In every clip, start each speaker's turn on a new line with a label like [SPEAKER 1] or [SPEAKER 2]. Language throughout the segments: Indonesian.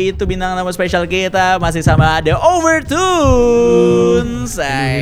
[SPEAKER 1] Itu bintang tamu spesial kita masih sama The Overtones.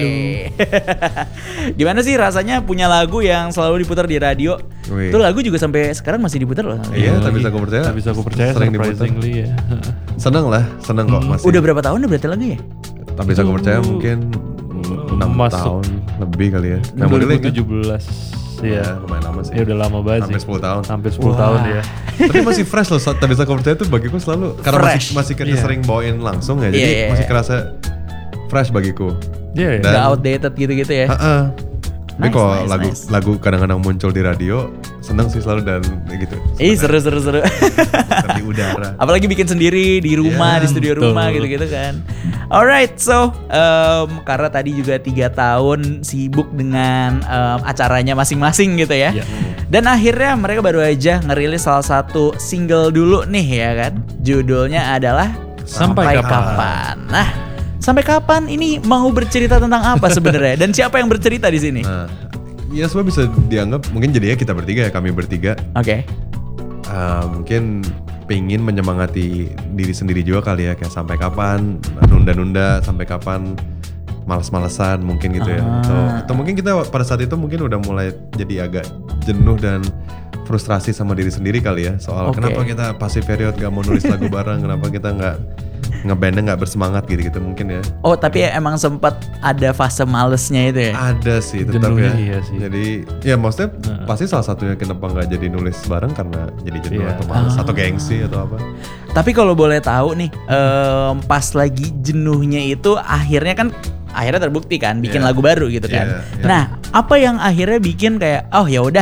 [SPEAKER 1] Gimana sih rasanya punya lagu yang selalu diputar di radio? Itu lagu juga sampai sekarang masih diputar loh.
[SPEAKER 2] Iya, tak bisa aku percaya.
[SPEAKER 3] Tak bisa aku percaya,
[SPEAKER 2] sering
[SPEAKER 3] surprisingly ya.
[SPEAKER 2] Seneng kok masih.
[SPEAKER 1] Udah berapa tahun udah berarti lagu ya?
[SPEAKER 2] Tak bisa aku percaya mungkin 6 tahun lebih kali ya.
[SPEAKER 3] 2017. Iya,
[SPEAKER 2] lumayan lama sih.
[SPEAKER 3] Ya udah lama banget
[SPEAKER 2] Hampir
[SPEAKER 3] sih.
[SPEAKER 2] 10 tahun.
[SPEAKER 3] Hampir 10 tahun ya.
[SPEAKER 2] Tapi masih fresh loh, tak bisa aku percaya tuh bagiku selalu. Karena masih kita sering bawain langsung ya, jadi masih kerasa fresh bagiku.
[SPEAKER 3] Iya,
[SPEAKER 1] Gak outdated gitu-gitu ya.
[SPEAKER 2] Tapi kalau lagu kadang-kadang muncul di radio, seneng sih selalu dan gitu.
[SPEAKER 1] Seru.
[SPEAKER 2] Di udara.
[SPEAKER 1] Apalagi bikin sendiri di rumah, di studio rumah gitu-gitu kan. Alright, so karena tadi juga 3 tahun sibuk dengan acaranya masing-masing gitu ya. Dan akhirnya mereka baru aja ngerilis salah satu single dulu nih ya kan. Judulnya adalah Sampai Kapan. Nah, sampai kapan ini mau bercerita tentang apa sebenarnya? Dan siapa yang bercerita di sini?
[SPEAKER 2] Nah, ya semua bisa dianggap mungkin jadinya kita bertiga ya, kami bertiga.
[SPEAKER 1] Oke.
[SPEAKER 2] Mungkin pengen menyemangati diri sendiri juga kali ya, kayak sampai kapan nunda-nunda, sampai kapan malas-malesan mungkin gitu ya. Atau mungkin kita pada saat itu mungkin udah mulai jadi agak jenuh dan frustrasi sama diri sendiri kali ya, soal kenapa kita passive period gak mau nulis lagu bareng, kenapa kita ngebandnya gak bersemangat gitu mungkin ya.
[SPEAKER 1] Oh, tapi ya emang sempat ada fase malesnya itu ya?
[SPEAKER 2] Ada sih tetap ya.
[SPEAKER 3] Iya sih.
[SPEAKER 2] Jadi ya maksudnya pasti salah satunya kenapa gak jadi nulis bareng karena jadi jenuh atau males atau gengsi atau apa. Tapi
[SPEAKER 1] kalau boleh tahu nih, pas lagi jenuhnya itu akhirnya terbukti kan bikin lagu baru gitu kan. Nah, apa yang akhirnya bikin kayak ya udah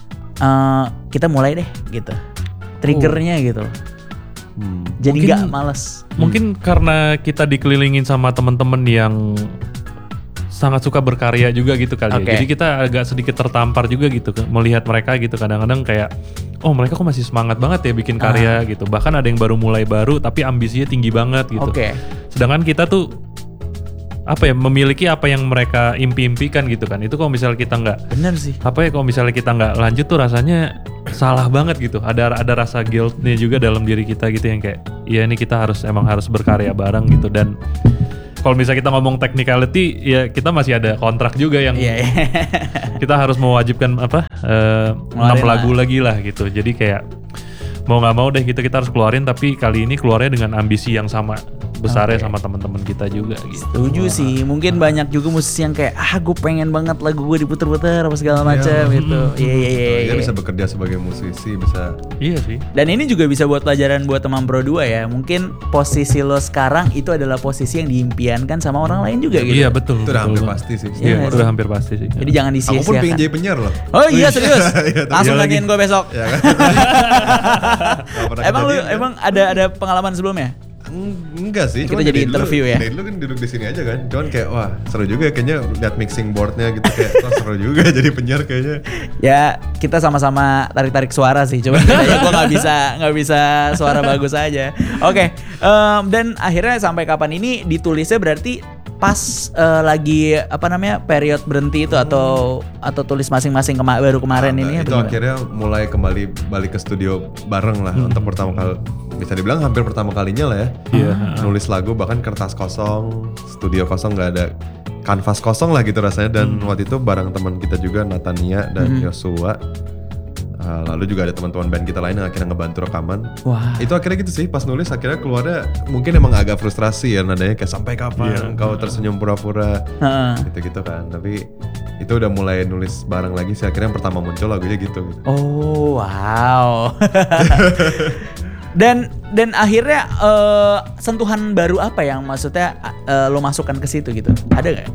[SPEAKER 1] kita mulai deh gitu. Triggernya gitu. Jadi nggak males.
[SPEAKER 3] Mungkin karena kita dikelilingin sama teman-teman yang sangat suka berkarya juga gitu kali ya. Jadi kita agak sedikit tertampar juga gitu melihat mereka gitu, kadang-kadang kayak mereka kok masih semangat banget ya bikin karya gitu. Bahkan ada yang baru tapi ambisinya tinggi banget gitu. Sedangkan kita tuh memiliki apa yang mereka impi-impikan gitu kan. Itu kalau misalnya kita nggak,
[SPEAKER 1] bener sih.
[SPEAKER 3] Kalau misalnya kita nggak lanjut tuh rasanya salah banget gitu. Ada rasa guilt-nya juga dalam diri kita gitu yang kayak, iya ini kita harus berkarya bareng gitu. Dan kalau misalnya kita ngomong technicality, ya kita masih ada kontrak juga yang kita harus mewajibkan 6 lagu lagi lah gitu. Jadi kayak mau nggak mau deh kita harus keluarin, tapi kali ini keluarnya dengan ambisi yang sama besarnya sama teman-teman kita juga gitu.
[SPEAKER 1] Setuju sih, mungkin banyak juga musisi yang kayak gue pengen banget lagu gue diputer-puter apa segala macam gitu. Iya.
[SPEAKER 2] Dia bisa bekerja sebagai musisi, bisa.
[SPEAKER 3] Iya sih.
[SPEAKER 1] Dan ini juga bisa buat pelajaran buat teman Pro 2 ya. Mungkin posisi lo sekarang itu adalah posisi yang diimpiankan sama orang lain juga gitu.
[SPEAKER 3] Iya betul.
[SPEAKER 2] Itu udah hampir pasti sih.
[SPEAKER 3] Iya, udah hampir pasti sih.
[SPEAKER 1] Jadi jangan disia-siakan.
[SPEAKER 2] Aku pun pengen jadi penyiar loh.
[SPEAKER 1] Oh iya serius. Langsung tanyain gue besok. Emang ada pengalaman sebelumnya?
[SPEAKER 2] Enggak sih,
[SPEAKER 1] kita jadi interview ya.
[SPEAKER 2] Dari dulu kan duduk di sini aja kan. Cuman kayak seru juga kayaknya lihat mixing boardnya gitu, kayak seru juga jadi penyiar kayaknya. Ya
[SPEAKER 1] kita sama-sama tarik-tarik suara sih. Cuma kayaknya gue nggak bisa suara bagus aja. Oke. Dan akhirnya sampai kapan ini ditulisnya berarti pas lagi period berhenti itu atau tulis masing-masing baru kemarin ini
[SPEAKER 2] itu akhirnya mulai kembali balik ke studio bareng lah untuk pertama kali, bisa dibilang hampir pertama kalinya lah ya. Nulis lagu, bahkan kertas kosong, studio kosong, nggak ada kanvas kosong lah gitu rasanya. Dan waktu itu bareng teman kita juga, Natania dan Yosua. Lalu juga ada teman-teman band kita lain yang akhirnya ngebantu rekaman. Itu akhirnya gitu sih, pas nulis akhirnya keluarnya mungkin emang agak frustrasi ya, nadanya kayak sampai kapan kau tersenyum pura-pura gitu-gitu kan. Tapi itu udah mulai nulis bareng lagi sih, akhirnya yang pertama muncul lagunya gitu.
[SPEAKER 1] Oh wow. Dan akhirnya sentuhan baru apa yang maksudnya lo masukkan ke situ gitu? Ada nggak?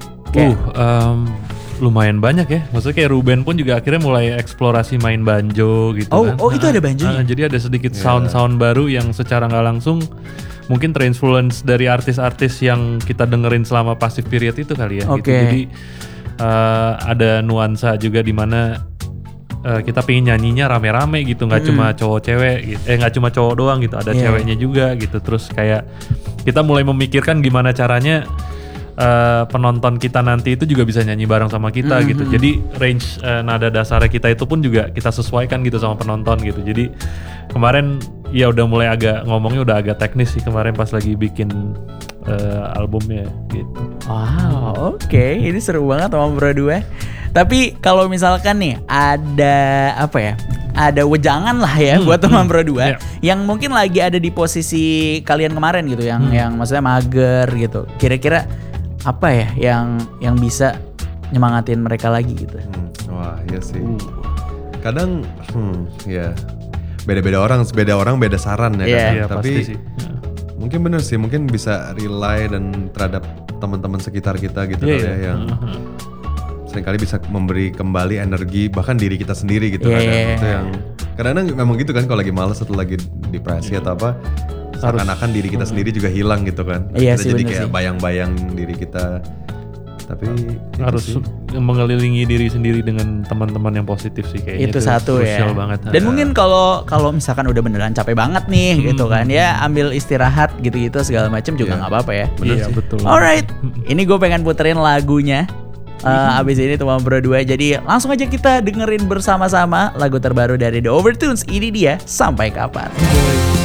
[SPEAKER 3] Lumayan banyak ya. Maksudnya kayak Ruben pun juga akhirnya mulai eksplorasi main banjo gitu kan.
[SPEAKER 1] Oh itu ada banjonya?
[SPEAKER 3] Jadi ada sedikit sound-sound baru yang secara nggak langsung mungkin terinfluence dari artis-artis yang kita dengerin selama passive period itu kali ya. Gitu. Jadi ada nuansa juga di mana kita pengen nyanyinya rame-rame gitu, nggak cuma cowok cewek gitu. Nggak cuma cowok doang gitu, ada ceweknya juga gitu. Terus kayak kita mulai memikirkan gimana caranya penonton kita nanti itu juga bisa nyanyi bareng sama kita gitu. Jadi range nada dasarnya kita itu pun juga kita sesuaikan gitu sama penonton gitu. Jadi kemarin ya udah mulai ngomongnya udah agak teknis sih kemarin pas lagi bikin albumnya gitu.
[SPEAKER 1] Wow, oke. Ini seru banget sama Bro 2. Tapi kalau misalkan nih ada apa ya? Ada wejangan lah ya buat teman Bro 2 yang mungkin lagi ada di posisi kalian kemarin gitu, yang maksudnya mager gitu. Kira-kira apa ya yang bisa nyemangatin mereka lagi gitu?
[SPEAKER 2] Wah, iya sih. Kadang ya beda orang beda saran ya kan.
[SPEAKER 3] Iya,
[SPEAKER 2] Tapi
[SPEAKER 3] pasti sih.
[SPEAKER 2] Mungkin bener sih, mungkin bisa rely dan terhadap teman-teman sekitar kita gitu yang seringkali bisa memberi kembali energi bahkan diri kita sendiri gitu kan. Itu yang kadang-kadang memang gitu kan, kalau lagi malas atau lagi depresi atau apa, seakan-akan diri kita sendiri juga hilang gitu kan. Kita jadi kayak bayang-bayang diri kita. Tapi
[SPEAKER 3] harus mengelilingi diri sendiri dengan teman-teman yang positif sih kayaknya.
[SPEAKER 1] Itu satu ya.
[SPEAKER 3] Banget.
[SPEAKER 1] Dan mungkin kalau misalkan udah beneran capek banget nih gitu kan ya, ambil istirahat gitu-gitu segala macam juga nggak apa-apa ya.
[SPEAKER 3] Iya betul.
[SPEAKER 1] Alright, ini gue pengen puterin lagunya. Abis ini teman Bro 2, jadi langsung aja kita dengerin bersama-sama lagu terbaru dari The Overtones. Ini dia Sampai Kapan.